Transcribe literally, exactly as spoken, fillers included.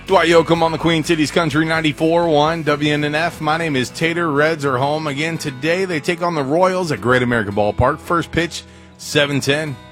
Dwight Yoakam on the Queen Cities Country ninety-four point one W N N F. My name is Tater. Reds are home again today. They take on the Royals at Great American Ballpark. First pitch, seven ten.